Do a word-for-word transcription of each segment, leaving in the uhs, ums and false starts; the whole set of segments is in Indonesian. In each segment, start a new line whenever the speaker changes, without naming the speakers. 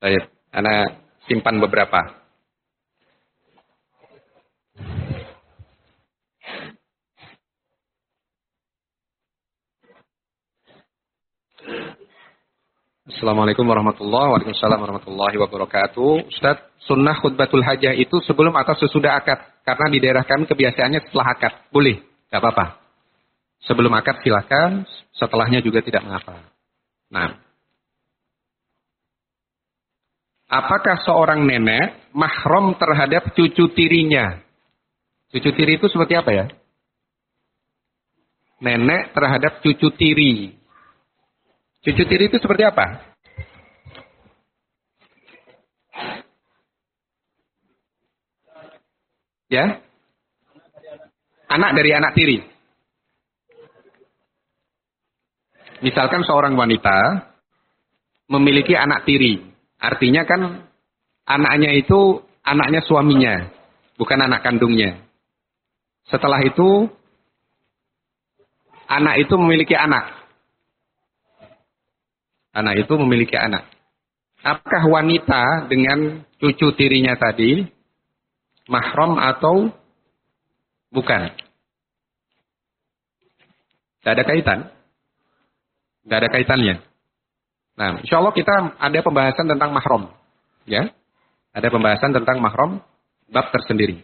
Baik, Ana simpan beberapa. Assalamualaikum warahmatullahi wabarakatuh. Waalaikumsalam warahmatullahi wabarakatuh. Ustaz, sunnah khutbatul hajah itu sebelum atau sesudah akad? Karena di daerah kami kebiasaannya setelah akad. Boleh, nggak apa-apa. Sebelum akad silakan, setelahnya juga tidak mengapa. Nah, apakah seorang nenek mahram terhadap cucu tirinya? Cucu tiri itu seperti apa ya? Nenek terhadap cucu tiri. Cucu tiri itu seperti apa? Ya? Anak dari anak tiri. Misalkan seorang wanita memiliki anak tiri. Artinya kan anaknya itu anaknya suaminya, bukan anak kandungnya. Setelah itu, anak itu memiliki anak. Anak itu memiliki anak. Apakah wanita dengan cucu tirinya tadi mahram atau bukan? Tidak ada kaitan. Tidak ada kaitannya. Nah, insya Allah kita ada pembahasan tentang mahram. Ya, ada pembahasan tentang mahram, bab tersendiri.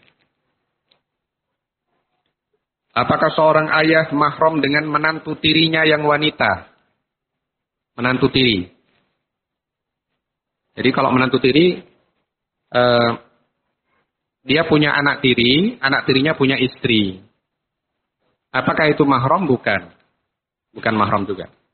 Apakah seorang ayah mahram dengan menantu tirinya yang wanita? Menantu tiri. Jadi kalau menantu tiri, eh, dia punya anak tiri, anak tirinya punya istri. Apakah itu mahram? Bukan. Bukan mahram juga.